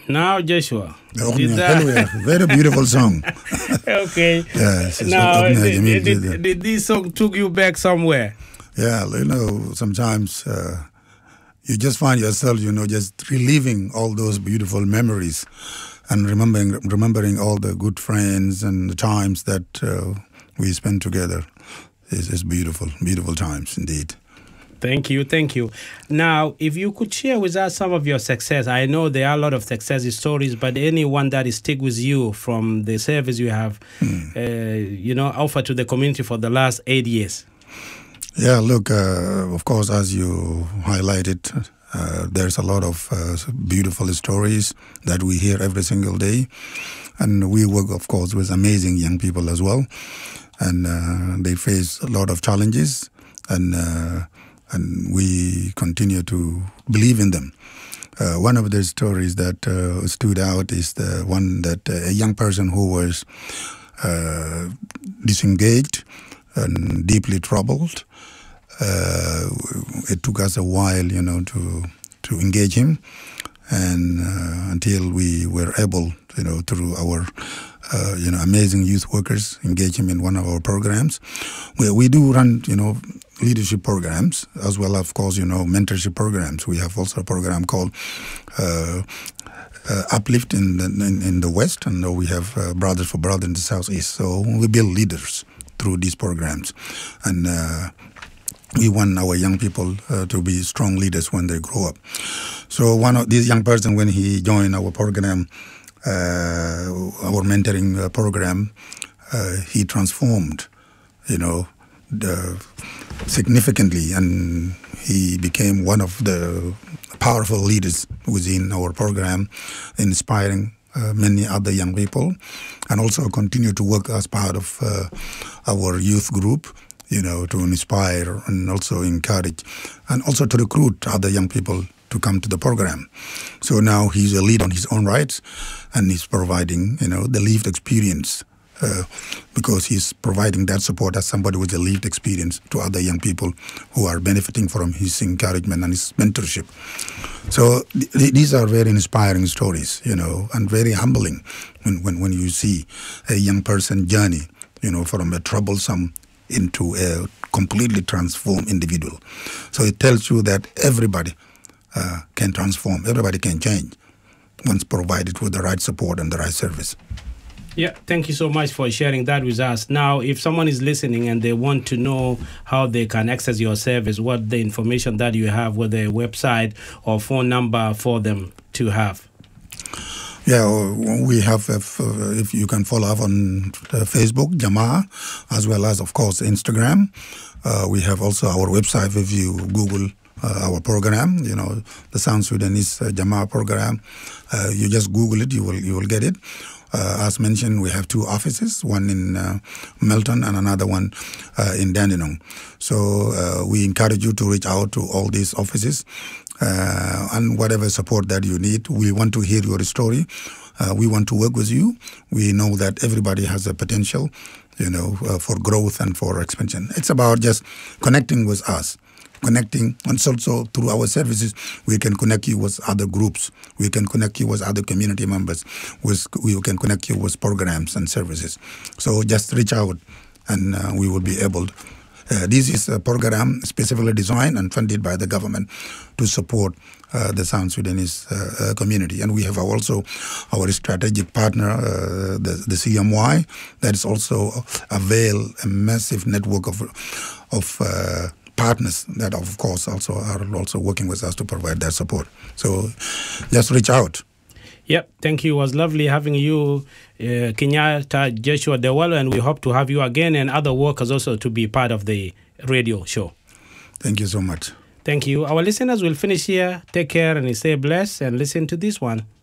Now, Joshua. Very beautiful song. Okay. Yes. Now, did this song took you back somewhere? Yeah, sometimes you just find yourself, just reliving all those beautiful memories and remembering all the good friends and the times that we spent together. It's beautiful, beautiful times indeed. Thank you. Now, if you could share with us some of your success. I know there are a lot of success stories, but anyone that is stick with you from the service you have, offered to the community for the last 8 years. Yeah, look, of course, as you highlighted, there's a lot of beautiful stories that we hear every single day. And we work, of course, with amazing young people as well. And they face a lot of challenges. And we continue to believe in them. One of the stories that stood out is the one that a young person who was disengaged and deeply troubled. It took us a while, to engage him, and until we were able, through our amazing youth workers, engage him in one of our programs. We do run, leadership programs as well, of course, mentorship programs. We have also a program called Uplift in the West, and we have Brothers for Brothers in the Southeast. So we build leaders through these programs, and we want our young people to be strong leaders when they grow up. So one of these young person, when he joined our program, our mentoring program, he transformed, significantly, and he became one of the powerful leaders within our program, inspiring many other young people, and also continue to work as part of our youth group, to inspire and also encourage, and also to recruit other young people to come to the program. So now he's a lead on his own rights, and he's providing, the lived experience, because he's providing that support as somebody with a lived experience to other young people who are benefiting from his encouragement and his mentorship. So these are very inspiring stories, and very humbling when you see a young person journey, from a troublesome into a completely transformed individual. So it tells you that everybody can transform, everybody can change once provided with the right support and the right service. Yeah, thank you so much for sharing that with us. Now, if someone is listening and they want to know how they can access your service, what the information that you have, whether a website or phone number for them to have. Yeah, we have, if you can follow up on Facebook, Jamaa, as well as, of course, Instagram. We have also our website. If you Google our program, the South Sudanese Jamaa program, you just Google it, you will get it. As mentioned, we have two offices, one in Melton and another one in Dandenong. So we encourage you to reach out to all these offices and whatever support that you need. We want to hear your story. We want to work with you. We know that everybody has a potential, for growth and for expansion. It's about just connecting with us. Connecting, and also through our services, we can connect you with other groups. We can connect you with other community members. We can connect you with programs and services. So just reach out, and we will be able. This is a program specifically designed and funded by the government to support the South Sudanese community. And we have also our strategic partner, the CMY, that is also avail a massive network of partners that, of course, are also working with us to provide that support. So just reach out. Yep, thank you. It was lovely having you, Kenyatta Joshua Dewalo, and we hope to have you again and other workers also to be part of the radio show. Thank you so much. Thank you. Our listeners will finish here. Take care and stay blessed and listen to this one.